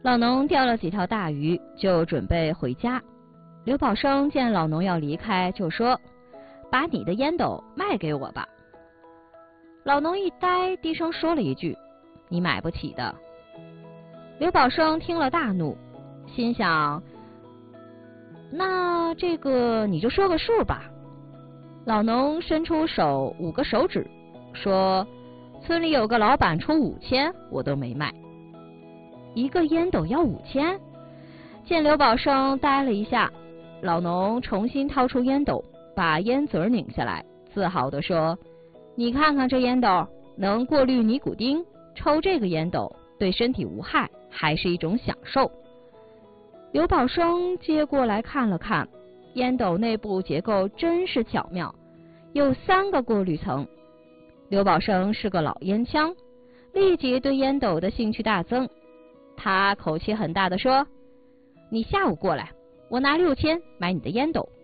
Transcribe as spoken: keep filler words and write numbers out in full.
老农钓了几条大鱼，就准备回家。刘宝生见老农要离开，就说：“把你的烟斗卖给我吧。”老农一呆，低声说了一句：“你买不起的。”刘宝生听了大怒，心想：“那这个你就说个数吧。”老农伸出手五个手指，说：“村里有个老板出五千，我都没卖。”一个烟斗要五千？见刘宝生呆了一下，老农重新掏出烟斗，把烟嘴拧下来，自豪地说：“你看看这烟斗，能过滤尼古丁，抽这个烟斗对身体无害，还是一种享受。”刘宝生接过来看了看，烟斗内部结构真是巧妙，有三个过滤层。刘宝生是个老烟枪，立即对烟斗的兴趣大增。他口气很大地说：“你下午过来，我拿六千买你的烟斗。”